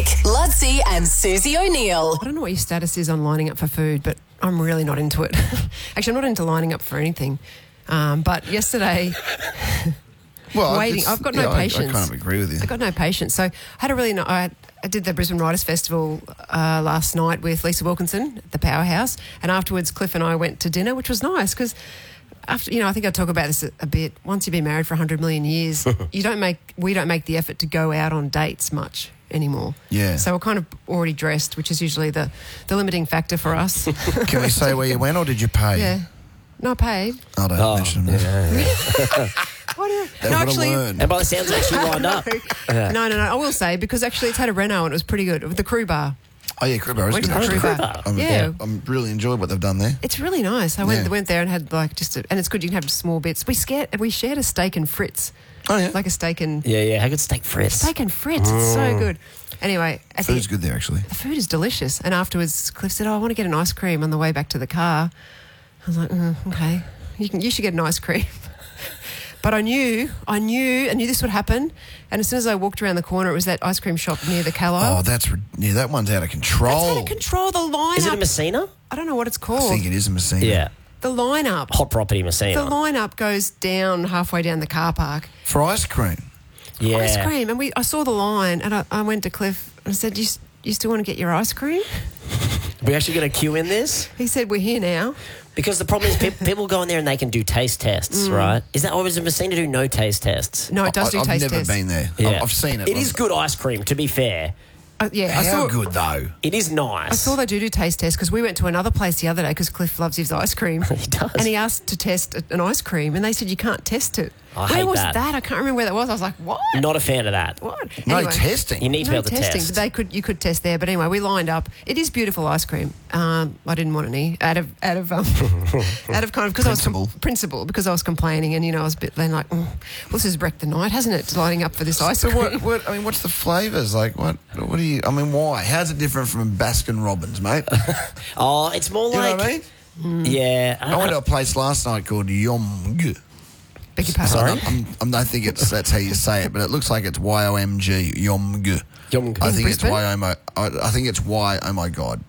Ludsey and Susie O'Neill. I don't know what your status is on lining up for food, but I'm really not into it. Actually, I'm not into lining up for anything. But yesterday, waiting, I've got no patience. I kind of agree with you. I've got no patience. So I had I did the Brisbane Writers Festival last night with Lisa Wilkinson at the Powerhouse, and afterwards Cliff and I went to dinner, which was nice because after, I think I talk about this a bit. Once you've been married for 100 million years, we don't make the effort to go out on dates much anymore. Yeah. So we're kind of already dressed, which is usually the limiting factor for us. Can we say where you went or did you pay? Yeah. No, I paid. I don't mention that. And by the sounds of it, she lined up. No. I will say, because actually it's had a reno and it was pretty good. The Crew Bar. Oh, yeah, Crew Bar is Went good. to the actually. Crew Bar. I'm really enjoyed what they've done there. It's really nice. I went there and had and it's good. You can have small bits. We shared a steak and frits. Oh, yeah. Like a steak and... Yeah, how good steak frites. Steak and frits. It's so good. Anyway. Food's good there, actually. The food is delicious. And afterwards, Cliff said, I want to get an ice cream on the way back to the car. I was like, okay. You should get an ice cream. But I knew this would happen. And as soon as I walked around the corner, it was that ice cream shop near the Callow. Oh, that one's out of control. That's out of control. The lineup. Is it a Messina? I don't know what it's called. I think it is a Messina. Yeah. The lineup. Hot property Messina. The lineup goes down halfway down the car park. For ice cream. Yeah. Ice cream. And I saw the line and I went to Cliff and I said, you still want to get your ice cream? We actually going to queue in this? He said, we're here now. Because the problem is people go in there and they can do taste tests, right? Is that, or is it Messina do no taste tests? No, it does do taste tests. I've never been there. Yeah. I've seen it. It is good ice cream, to be fair. How good, though? It is nice. I saw they do taste tests because we went to another place the other day because Cliff loves his ice cream. He does. And he asked to test an ice cream and they said you can't test it. Where was that. I can't remember where that was. I was like, what? Not a fan of that. What? No Anyway, testing. You need to be able to testing, test. but you could test there. But anyway, we lined up. It is beautiful ice cream. I didn't want any out of kind of because I was principle because I was complaining and I was a bit then like, well, this has wrecked the night, hasn't it? Lining up for this ice cream. What's the flavours like? What do you? I mean, why? How's it different from Baskin Robbins, mate? It's more You like. know what I mean? Yeah. I went to a place last night called Yomg. Beg your pardon. Sorry? I don't think that's how you say it, but it looks like it's YOMG. Yomg. Yomg. I think it's Brisbane? I think it's Y. Oh my God.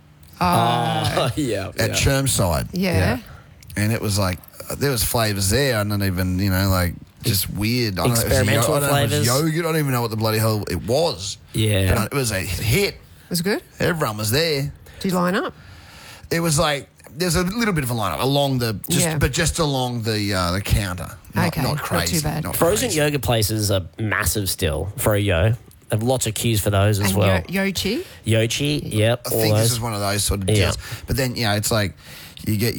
Yeah. At Chermside. Yeah. And it was like there was flavours there. I don't even just weird. I don't know, Experimental it was flavours. yogurt. I don't even know what the bloody hell it was. Yeah. But it was a hit. It was good. Everyone was there. Did you line up? It was like there's a little bit of a lineup along just along the counter. Not Not crazy. too bad. Not Frozen crazy. yogurt places are massive still for a yo. They have lots of queues for those as And well. Yochi. Yochi, yep. I all think those. this is one of those sort of Yeah. deals. But then it's like you get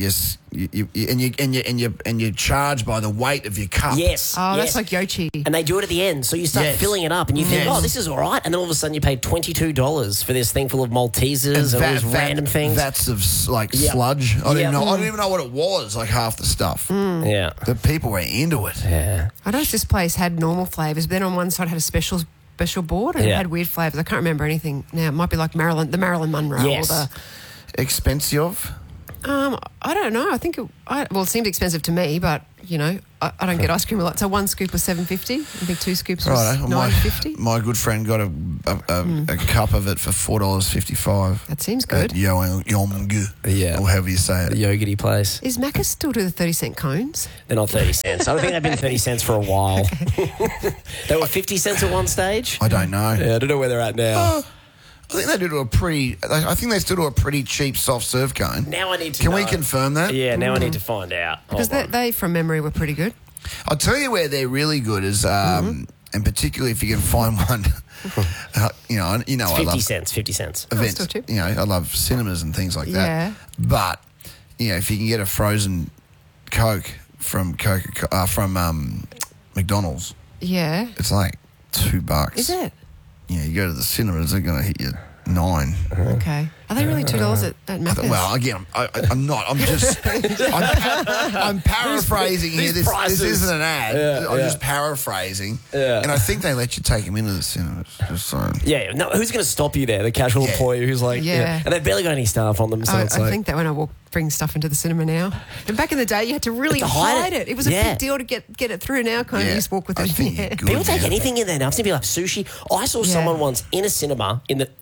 and you charge by the weight of your cup. Yes. Oh, yes. that's like Yochi. And they do it at the end, so you start Yes. filling it up, and you think, Yes. "Oh, this is all right." And then all of a sudden, you pay $22 for this thing full of Maltesers and all these random things. Vats of Yep. sludge. I Yep. didn't even know what it was. Like half the stuff. Yeah. The people were into it. Yeah. I noticed this place had normal flavours, but then on one side had a special board and it Yeah. had weird flavours. I can't remember anything now. It might be like the Marilyn Monroe Yes. or Expensive. I don't know. I think it seemed expensive to me, but I don't get ice cream a lot. So one scoop was $7.50. I think two scoops was Right. $9.50. My good friend got a cup of it for $4.55. That seems good. At Yomg. Yeah. Or however you say The it. yogurty place. Is Macca's still do the 30-cent cones? They're not 30 cents. I don't think they've been 30 cents for a while. They were 50 cents at one stage. I don't know. Yeah, I don't know where they're at now. I think I think they still do a pretty cheap soft serve cone. Now I need to Can know. we confirm that? Yeah, now I need to find out. Because Hold on. they, from memory, were pretty good. I'll tell you where they're really good is, and particularly if you can find one, It's I 50 love cents, 50 cents. events. still cheap. I love cinemas and things like Yeah. that. But if you can get a frozen Coke from McDonald's, Yeah. it's like $2. Is it? Yeah, you go to the cinemas, they're going to hit you $9. Okay. Are they really $2 at Macca's? Well, again, I'm not. I'm just. I'm paraphrasing here. these This prices. isn't an ad. Yeah, I'm yeah. just paraphrasing. Yeah. And I think they let you take them into the cinemas. Just so. Yeah, no, who's going to stop you there? The casual Yeah. employee who's like, Yeah. And they've barely got any staff on them, so I it's like. think that when I bring stuff into the cinema now. And back in the day, you had to really To hide hide it. it. It was a Yeah. big deal to get it through. Now, kind of Yeah. you just walk with I it in think your you're hand. good. People take now. anything in there now. I've seen people like sushi. I saw Yeah. someone once in a cinema in the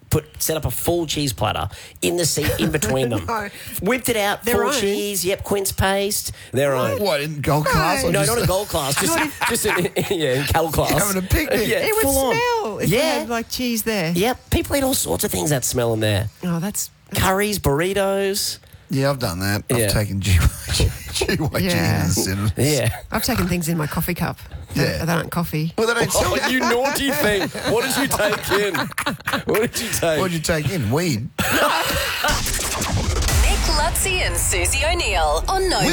set up a full cheese platter in the seat in between them. No. Whipped it out, Their full own? cheese, yep, quince paste, their own. What, in gold class? Or No, just not a gold class, just in cattle class. having a picnic? Yeah, It would full on. smell if they had like cheese there. Yep, people eat all sorts of things that smell in there. Oh, that's Curries, burritos. Yeah, I've done that. Yeah. I've taken GY Yeah. cheese in the cinema. Yeah. I've taken things in my coffee cup. Yeah. That aren't coffee. Well, they don't sell Oh, you naughty thing. What did you take in? What did you take? What'd you take in? Weed. Nick Lutzi and Susie O'Neill on No